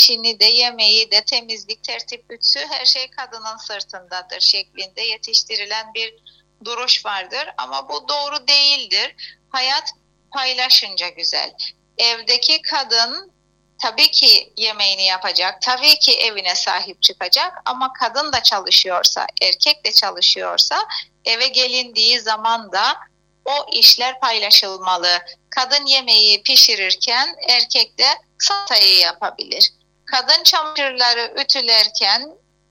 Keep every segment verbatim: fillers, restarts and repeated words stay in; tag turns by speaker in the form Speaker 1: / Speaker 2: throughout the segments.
Speaker 1: işini de, yemeği de, temizlik, tertip, ütüsü her şey kadının sırtındadır şeklinde yetiştirilen bir duruş vardır. Ama bu doğru değildir. Hayat paylaşınca güzel. Evdeki kadın tabii ki yemeğini yapacak, tabii ki evine sahip çıkacak ama kadın da çalışıyorsa, erkek de çalışıyorsa eve gelindiği zaman da o işler paylaşılmalı. Kadın yemeği pişirirken erkek de salatayı yapabilir. Kadın çamaşırları ütülerken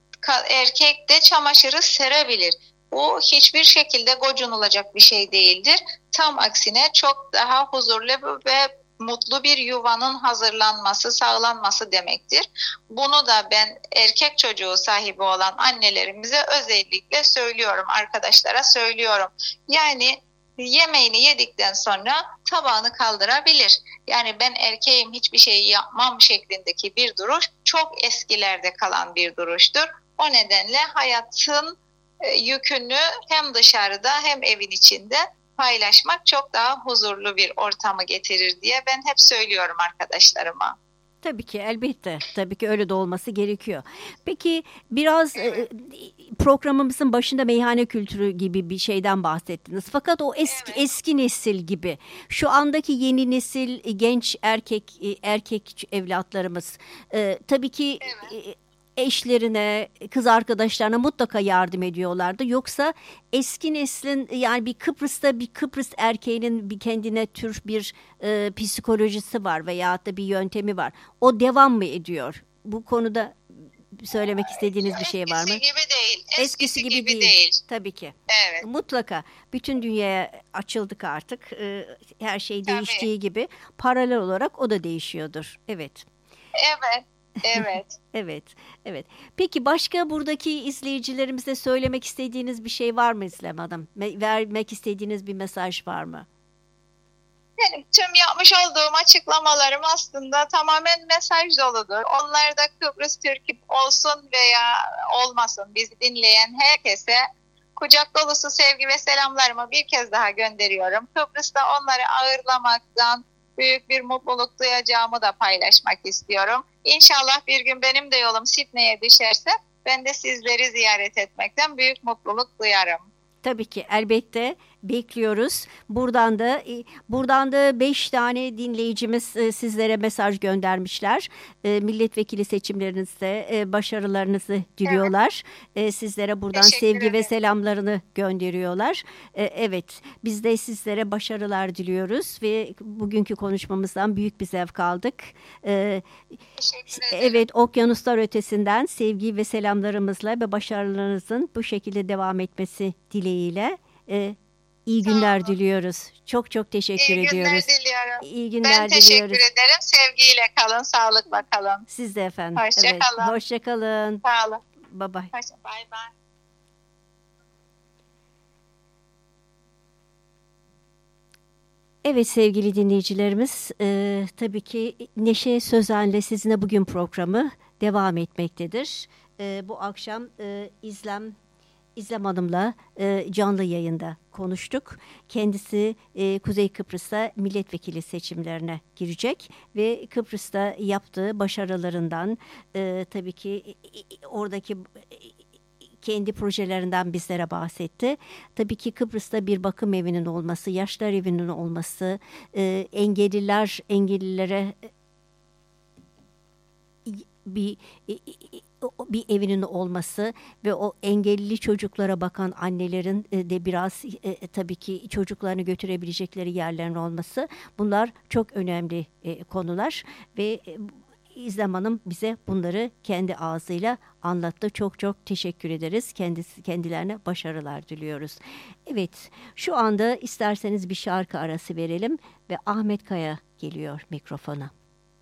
Speaker 1: erkek de çamaşırı serebilir. Bu hiçbir şekilde gocunulacak bir şey değildir. Tam aksine çok daha huzurlu ve mutlu bir yuvanın hazırlanması, sağlanması demektir. Bunu da ben erkek çocuğu sahibi olan annelerimize özellikle söylüyorum, arkadaşlara söylüyorum. Yani yemeğini yedikten sonra tabağını kaldırabilir. Yani ben erkeğim, hiçbir şey yapmam şeklindeki bir duruş çok eskilerde kalan bir duruştur. O nedenle hayatın yükünü hem dışarıda hem evin içinde paylaşmak çok daha huzurlu bir ortamı getirir diye ben hep söylüyorum arkadaşlarıma.
Speaker 2: Tabii ki, elbette. Tabii ki öyle de olması gerekiyor. Peki biraz evet. Programımızın başında meyhane kültürü gibi bir şeyden bahsettiniz. Fakat o eski evet. eski nesil gibi, şu andaki yeni nesil genç erkek erkek evlatlarımız e, tabii ki evet. eşlerine, kız arkadaşlarına mutlaka yardım ediyorlardı. Yoksa eski neslin, yani bir Kıbrıs'ta bir Kıbrıs erkeğinin bir kendine tür bir e, psikolojisi var veyahut da bir yöntemi var. O devam mı ediyor? Bu konuda söylemek istediğiniz bir şey var mı?
Speaker 1: Eskisi gibi değil. Eskisi,
Speaker 2: Eskisi gibi, gibi değil.
Speaker 1: değil.
Speaker 2: Tabii ki.
Speaker 1: Evet.
Speaker 2: Mutlaka. Bütün dünyaya açıldık artık. E, her şey
Speaker 1: Tabii.
Speaker 2: değiştiği gibi paralel olarak o da değişiyordur. Evet.
Speaker 1: Evet. Evet.
Speaker 2: evet, evet. Peki başka buradaki izleyicilerimize söylemek istediğiniz bir şey var mı İslam Hanım? Me- vermek istediğiniz bir mesaj var mı?
Speaker 1: Benim tüm yapmış olduğum açıklamalarım aslında tamamen mesaj doludur. Onlar da Kıbrıs Türk'ü olsun veya olmasın, bizi dinleyen herkese kucak dolusu sevgi ve selamlarımı bir kez daha gönderiyorum. Kıbrıs'ta onları ağırlamaktan büyük bir mutluluk duyacağımı da paylaşmak istiyorum. İnşallah bir gün benim de yolum Sidney'e düşerse ben de sizleri ziyaret etmekten büyük mutluluk duyarım.
Speaker 2: Tabii ki, elbette bekliyoruz. Buradan da buradan da beş tane dinleyicimiz sizlere mesaj göndermişler. Milletvekili seçimlerinizde başarılarınızı diliyorlar. Evet. Sizlere buradan Teşekkür sevgi ederim. Ve selamlarını gönderiyorlar. Evet, biz de sizlere başarılar diliyoruz ve bugünkü konuşmamızdan büyük bir zevk aldık.
Speaker 1: Teşekkür ederim.
Speaker 2: Evet, okyanuslar ötesinden sevgi ve selamlarımızla ve başarılarınızın bu şekilde devam etmesi dileğiyle İyi günler diliyoruz. Çok çok teşekkür
Speaker 1: İyi
Speaker 2: ediyoruz.
Speaker 1: Günler diliyorum.
Speaker 2: İyi günler
Speaker 1: ben teşekkür
Speaker 2: diliyoruz.
Speaker 1: ederim. Sevgiyle kalın, sağlıkla kalın.
Speaker 2: Siz de efendim.
Speaker 1: Hoşça
Speaker 2: evet.
Speaker 1: kalın.
Speaker 2: Hoşça kalın.
Speaker 1: Sağ olun.
Speaker 2: Bye bye.
Speaker 1: Hoşça, bye bye.
Speaker 2: Evet sevgili dinleyicilerimiz, e, tabii ki Neşe Sözen'le sizinle bugün programı devam etmektedir. E, bu akşam e, İzlem İzlem Hanım'la e, canlı yayında konuştuk. Kendisi e, Kuzey Kıbrıs'ta milletvekili seçimlerine girecek ve Kıbrıs'ta yaptığı başarılarından e, tabii ki e, oradaki e, kendi projelerinden bizlere bahsetti. Tabii ki Kıbrıs'ta bir bakım evinin olması, yaşlar evinin olması, e, engelliler engellilere bir bir evinin olması ve o engelli çocuklara bakan annelerin de biraz e, tabii ki çocuklarını götürebilecekleri yerlerin olması, bunlar çok önemli e, konular ve e, İzlem Hanım bize bunları kendi ağzıyla anlattı. Çok çok teşekkür ederiz. Kendisi, kendilerine başarılar diliyoruz. Evet, şu anda isterseniz bir şarkı arası verelim ve Ahmet Kaya geliyor mikrofona.